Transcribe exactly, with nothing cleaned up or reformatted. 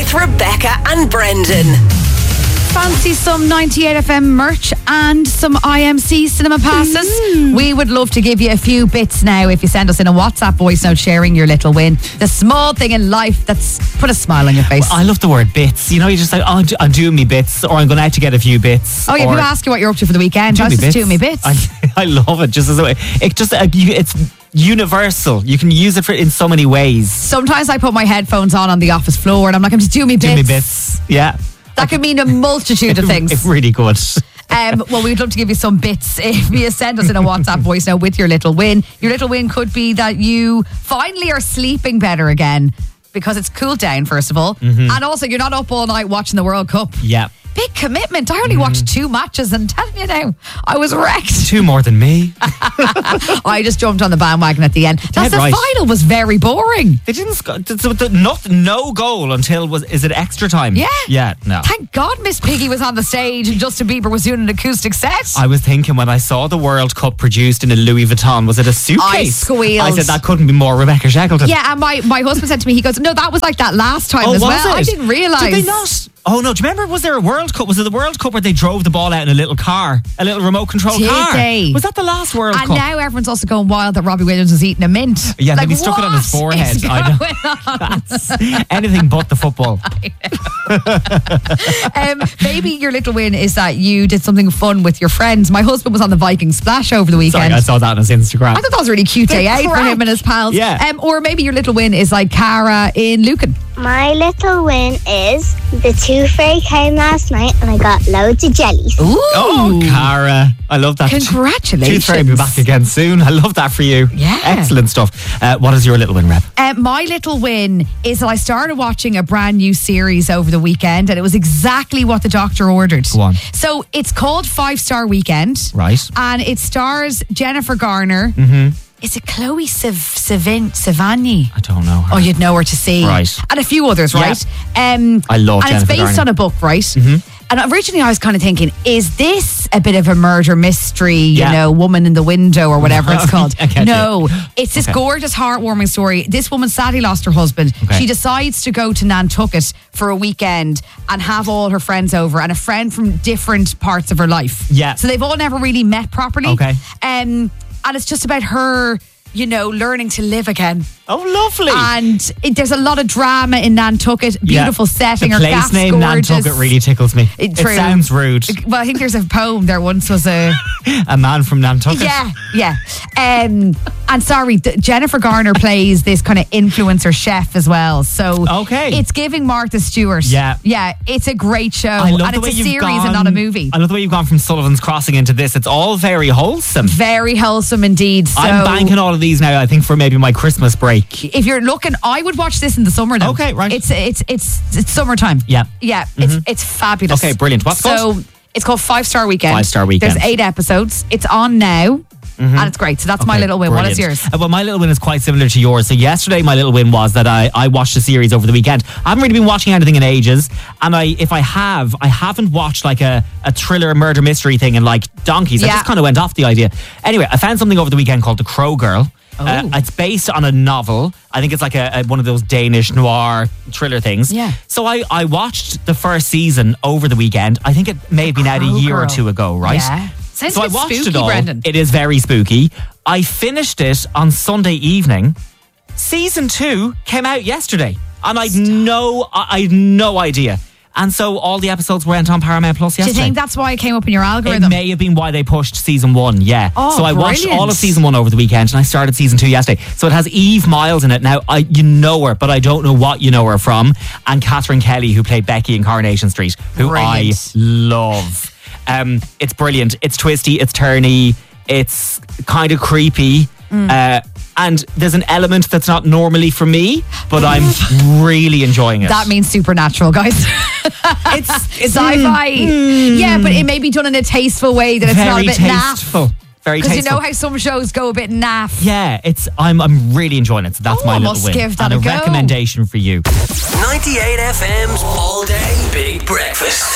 with Rebecca and Brendan. Fancy some ninety-eight F M merch and some I M C cinema passes? Mm. We would love to give you a few bits now if you send us in a WhatsApp voice note sharing your little win. The small thing in life that's put a smile on your face. Well, I love the word bits. You know, you're just like, oh, I'm doing me bits, or I'm going out to get a few bits. Oh yeah, people ask you what you're up to for the weekend. That's just doing me bits. I, I love it. Just as a way. It just uh, you, it's universal. You can use it for in so many ways. Sometimes I put my headphones on on the office floor and I'm like, I'm just doing me bits. Do me bits. Yeah. That could mean a multitude of things. It's really good. Um, well, we'd love to give you some bits if you send us in a WhatsApp voice note with your little win. Your little win could be that you finally are sleeping better again because it's cooled down, first of all. Mm-hmm. And also, you're not up all night watching the World Cup. Yeah. Big commitment. I only mm. watched two matches and telling you now, I was wrecked. Two more than me. I just jumped on the bandwagon at the end. That's the right. final was very boring. They didn't score. Not, no goal until, was is it extra time? Yeah. Yeah, no. Thank God Miss Piggy was on the stage and Justin Bieber was doing an acoustic set. I was thinking when I saw the World Cup produced in a Louis Vuitton, was it a suitcase? I squealed. I said that couldn't be more Rebecca Shackleton. Yeah, and my, my husband said to me, he goes, no, that was like that last time oh, as was well. It? I didn't realise. Did they not? Oh no, do you remember, was there a World Cup? Was it the World Cup where they drove the ball out in a little car? A little remote control Did car? They? Was that the last World and Cup? And now everyone's also going wild that Robbie Williams was eating a mint. Yeah, like, then he stuck it on his forehead. I know. That's anything but the football. um, maybe your little win is that you did something fun with your friends. My husband was on the Viking Splash over the weekend. Sorry, I saw that on his Instagram. I thought that was a really cute day out for him and his pals. Yeah. Um, or maybe your little win is like Cara in Lucan. My little win is the Tooth Fairy came last night and I got loads of jellies. Ooh. Oh, Cara. I love that. Congratulations. Tooth Fairy will be back again soon. I love that for you. Yeah. Excellent stuff. Uh, what is your little win, Reb? Uh, my little win is that I started watching a brand new series over the weekend and it was exactly what the doctor ordered. Go on. So it's called Five Star Weekend. Right. And it stars Jennifer Garner. Mm-hmm. Is it Chloe Sav- Savin- Savani? I don't know her. Oh, you'd know her to see. Right. And a few others, right? Yeah. Um, I love And Jennifer it's based Garner. on a book, right? Mm-hmm. And originally I was kind of thinking, is this a bit of a murder mystery, you Yeah. know, Woman in the Window or whatever it's called? No, you. it's this Okay. gorgeous, heartwarming story. This woman sadly lost her husband. Okay. She decides to go to Nantucket for a weekend and have all her friends over and a friend from different parts of her life. Yeah. So they've all never really met properly. Okay. Um, and it's just about her, you know, learning to live again. Oh, lovely. And it, there's a lot of drama in Nantucket. Beautiful yeah. setting. The Her place gaff's name gorgeous. Nantucket really tickles me. It, it true. sounds rude. Well, I think there's a poem there once was a... a man from Nantucket. Yeah, yeah. Um, and sorry, th- Jennifer Garner plays this kind of influencer chef as well. So okay. it's giving Martha Stewart. Yeah. Yeah, it's a great show. I love and the it's way a you've series gone, and not a movie. I love the way you've gone from Sullivan's Crossing into this. It's all very wholesome. Very wholesome indeed. So I'm banking all of these now, I think, for maybe my Christmas break. if you're looking, I would watch this in the summer though. Okay, right. It's it's it's it's summertime. Yeah. Yeah, Mm-hmm. it's it's fabulous. Okay, brilliant. What's it so, called? It's called Five Star Weekend. Five Star Weekend. There's eight episodes. It's on now. Mm-hmm. And it's great. So that's Okay, my little win. brilliant. What is yours? Uh, well, my little win is quite similar to yours. So yesterday, my little win was that I, I watched a series over the weekend. I haven't really been watching anything in ages. And I, if I have, I haven't watched like a, a thriller murder mystery thing in like donkeys. I Yeah. just kind of went off the idea. Anyway, I found something over the weekend called The Crow Girl. Oh. Uh, it's based on a novel. I think it's like a, a one of those Danish noir thriller things. Yeah. So I, I watched the first season over the weekend. I think it may have been out a Crow year or Girl. two ago, right? Yeah. Sounds So a I bit watched spooky, it all. Brendan. It is very spooky. I finished it on Sunday evening. Season two came out yesterday, and I'd no, I had no idea. And so all the episodes went on Paramount Plus Do you yesterday. think that's why it came up in your It algorithm? may have been why they pushed season one, yeah. Oh, so I watched brilliant. all of season one over the weekend, and I started season two yesterday. So it has Eve Miles in it. Now, I you know her, but I don't know what you know her from. And Catherine Kelly, who played Becky in Coronation Street, who Brilliant. I love. Um, it's brilliant. It's twisty. It's turny. It's kind of creepy. Mm. Uh, and there's an element that's not normally for me, but I'm really enjoying it. That means supernatural, guys. it's, it's sci-fi. Mm, Yeah, but it may be done in a tasteful way that it's very not a bit tasteful. naff. Very Because you tasteful. know how some shows go a bit naff. Yeah, it's I'm I'm really enjoying it. So that's Oh, my I little must win. give that and a a go. recommendation for you. ninety-eight F M's All Day Big Breakfast.